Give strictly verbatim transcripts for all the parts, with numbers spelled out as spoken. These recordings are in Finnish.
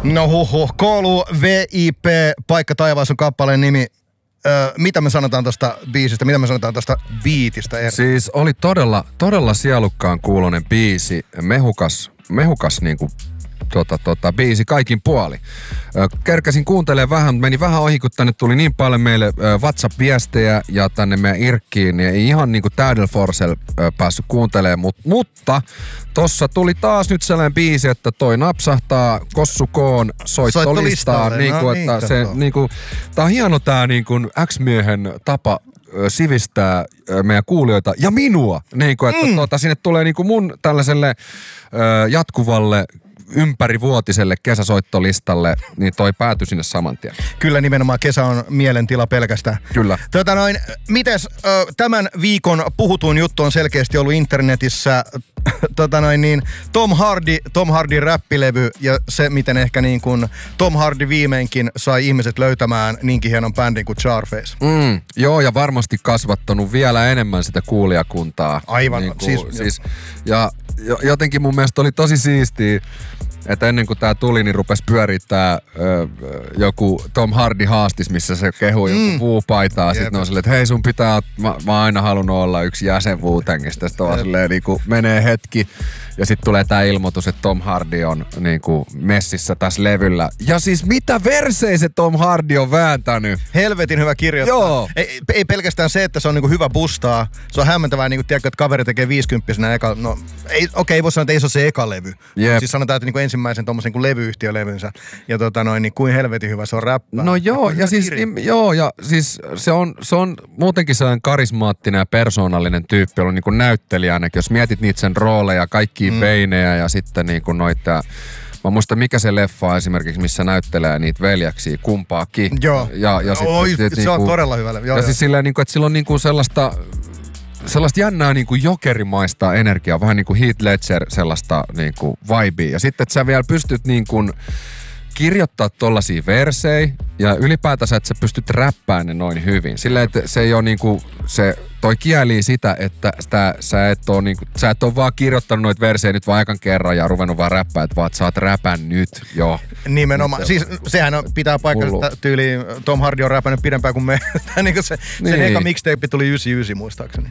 No huhu, koulu V I P, Paikka taivaassa on kappaleen nimi. Öö, mitä me sanotaan tosta biisistä, mitä me sanotaan tosta biitistä? Eri? Siis oli todella, todella sielukkaan kuulonen biisi, mehukas, mehukas niinku tota, tota, biisi kaikin puoli. Ö, kerkäsin kuuntelemaan vähän, meni vähän ohi, kun tänne tuli niin paljon meille ö, WhatsApp-viestejä ja tänne meidän Irkkiin, niin ei ihan niinku täydellä forcella päässyt kuuntelemaan, mut, mutta tossa tuli taas nyt sellainen biisi, että toi napsahtaa Kossu Koon soittolistaan. Niinku, no, että niin, se, niinku, tää on hieno tää niinku X-miehen tapa sivistää meidän kuulijoita ja minua. Niinku, että mm. tuota, sinne tulee niinku mun tällaiselle ö, jatkuvalle ympärivuotiselle kesäsoittolistalle, niin toi päätyi sinne saman tien. Kyllä, nimenomaan kesä on mielentila pelkästään. Kyllä. Tota noin, mites ö, tämän viikon puhutuin juttu on selkeästi ollut internetissä tota noin niin, Tom Hardy, Tom Hardyn räppilevy ja se, miten ehkä niin kuin Tom Hardy viimeinkin sai ihmiset löytämään niinkin hienon bändin kuin Charface. Mm, joo, ja varmasti kasvattanut vielä enemmän sitä kuulijakuntaa. Aivan. Niin kuin, siis, siis, ja jotenkin mun mielestä oli tosi siistiä, että ennen kuin tää tuli, niin rupes pyörittää ö, joku Tom Hardy haastis, missä se kehuu mm. joku puupaitaa. Sitten on silleen, että hei sun pitää, mä, mä oon aina halunnut olla yksi jäsen Wu-Tangista. Sitten on silleen, niin kuin menee hetki ja sitten tulee tää ilmoitus, että Tom Hardy on niin kuin messissä tässä levyllä. Ja siis mitä versejä se Tom Hardy on vääntänyt? Helvetin hyvä kirjoittaa. Joo. Ei, ei pelkästään se, että se on niin kuin hyvä bustaa. Se on hämmentävää, niin kuin tiedätkö, että kaveri tekee viisikymppisenä eka. No, ei, okei, ei voi sanoa, että ei se ole se eka levy. Yep. Siis sanotaan, että niin kuin ensimmäisen tommosen kuin levyyhtiölevynsä. Ja tota noin, niin kuin helvetin hyvä se on räppää. No joo, ja, ja siis, joo, ja siis se on, se on muutenkin sellainen karismaattinen ja persoonallinen tyyppi, ollut niin kuin näyttelijänä. Jos mietit niitä sen rooleja, kaikkia mm. peinejä ja sitten niin kuin noita. Mä muistan, mikä se leffa esimerkiksi, missä näyttelee niitä veljeksiä, kumpaakin. Joo, ja, ja sit, Oi, sit, se niinku, on todella hyvä. Joo, ja joo. siis silleen, niinku, että sillä on niinku sellaista, sellaista jännää niinku jokerimaista energiaa, vähän niin kuin Heath Ledger sellaista niinku vibea. Ja sitten, että sä vielä pystyt niinku kirjoittaa tollasia versejä ja ylipäätänsä, että sä pystyt räppäämään ne noin hyvin. Silleen, että se ei ole niinku, se toi kieli sitä, että sitä, sä, et ole niinku, sä et ole vaan kirjoittanut noita versejä nyt vaan ekan kerran ja ruvennut vaan räppää, että vaan sä oot räpän nyt jo. Nimenomaan. Nyt siis sehän on, pitää paikkansa tyyliin, Tom Hardy on räpännyt pidempään kuin me. niin se, niin. Sen eka mixtape tuli yhdeksänkymmentäyhdeksän muistaakseni.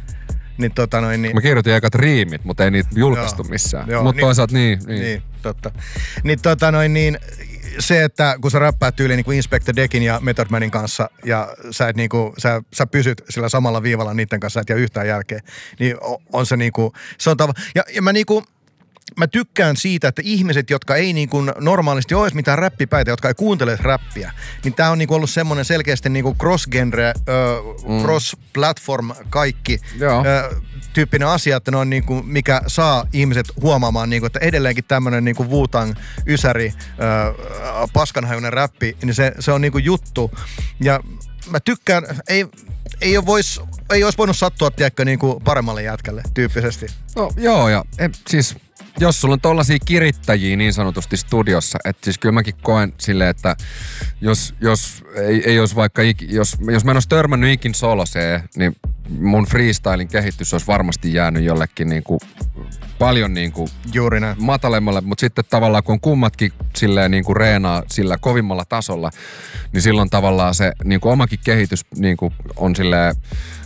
Niin, tota noin, niin. Mä kirjoitin ekat riimit, mutta ei niitä julkaistu joo, missään. Mutta niin, toisaalta niin, niin. Niin, totta. Niin tota noin niin, se, että kun sä räppäät tyyliin niin kuin Inspector Deckin ja Method Manin kanssa ja sä, et, niin kuin, sä, sä pysyt sillä samalla viivalla niiden kanssa, et jää yhtään jälkeen, niin on se niin kuin, se on tava. Ja, ja mä niinku, mä tykkään siitä, että ihmiset, jotka ei niin kuin normaalisti olisi mitään räppipäitä, jotka ei kuuntele räppiä, niin tää on niin kuin ollut semmoinen selkeästi niin kuin cross-genre, äh, mm. cross-platform, kaikki äh, tyyppinen asia, että ne on niin kuin, mikä saa ihmiset huomaamaan, niin kuin, että edelleenkin tämmöinen niin kuin Wu-Tang, Ysäri, äh, paskanhajuinen räppi, niin se, se on niin kuin juttu. Ja mä tykkään, ei, ei vois, ei olisi voinut sattua, tiedätkö, niin kuin paremmalle jätkälle tyyppisesti. No joo, ja en, siis jos sulla on tollaisia kirittäjiä niin sanotusti studiossa, että siis kyllä mäkin koen silleen, että jos, jos ei, ei olisi vaikka, jos, jos mä en olisi törmännyt ikin soloseen, niin mun freestylin kehitys olisi varmasti jäänyt jollekin niinku paljon niinku juuri näin matalemmalle, mutta sitten tavallaan kun on kummatkin silleen niinku reenaa sillä kovimmalla tasolla, niin silloin tavallaan se niinku omakin kehitys niinku on silleen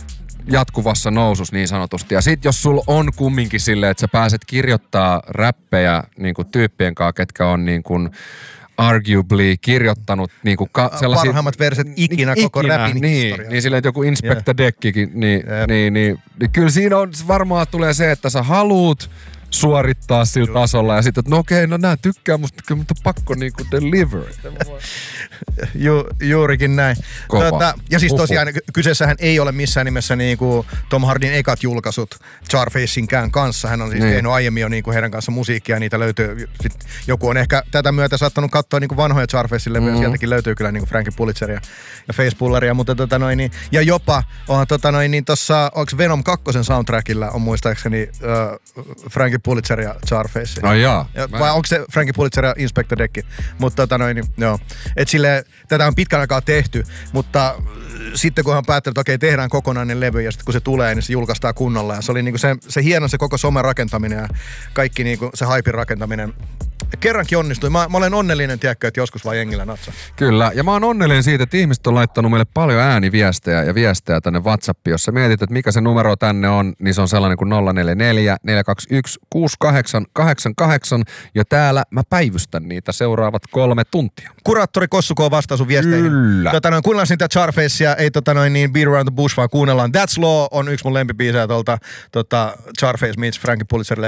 jatkuvassa nousussa niin sanotusti. Ja sit jos sulla on kumminkin silleen, että sä pääset kirjoittaa räppejä niinku tyyppien kanssa, ketkä on niinku arguably kirjoittanut niinku ka- sellaisia parhaimmat verset ikinä, ikinä koko räpin niin, historiassa. Niin silleen, että joku Inspector yeah. Deckikin, niin, niin, niin, niin kyllä siinä on varmaan tulee se, että sä haluut suorittaa sillä tasolla ja sitten, että no okei, no nää tykkää musta, kyllä mutta pakko niinku deliver. Ju, juurikin näin. Tuota, ja siis tosiaan kyseessähän ei ole missään nimessä niinku Tom Hardyn ekat julkaisut Charfaceinkään kanssa. Hän on siis niin. tehnyt aiemmin jo niinku heidän kanssa musiikkia ja niitä löytyy. Sit joku on ehkä tätä myötä saattanut katsoa niinku vanhoja Charfacein levyjä. Mm-hmm. Sieltäkin löytyy kyllä niinku Frankie Pulitzeria ja Facepulleria, mutta tota noin niin, ja jopa onhan tota noin niin tossa, onks Venom kakkosen soundtrackilla on muistaakseni uh, Frankie Pulitzer ja Charface. No jaa. Ja, vai onko se Frankie Pulitzer ja Inspector Deck? Mutta tota noin, niin, joo. Et sille, tätä on pitkän aikaa tehty, mutta sitten kun hän päättänyt, että okei, tehdään kokonainen levy ja sitten kun se tulee, niin se julkaistaan kunnolla. Ja se oli niinku se, se hieno se koko somen rakentaminen ja kaikki niinku se hypin rakentaminen kerrankin onnistui. Mä, mä olen onnellinen, tiedätkö, että joskus vaan jengillä natsa. Kyllä, ja mä oon onnellinen siitä, että ihmiset on laittanut meille paljon ääniviestejä ja viestejä tänne WhatsAppiin. Jos sä mietit, että mikä se numero tänne on, niin se on sellainen kuin nolla neljä neljä neljä kaksi yksi kuusi kahdeksan kahdeksan kahdeksan, ja täällä mä päivystän niitä seuraavat kolme tuntia. Kuraattori Kossuko vastaa sun viesteihin. Kyllä. Tota noin, kuunnellaan niitä Charfacea, ei tota noin niin Beat Around the Bush, vaan kuunnellaan That's Law on yksi mun lempibiisejä tuolta tota, Charface meets Frankie Pulitzer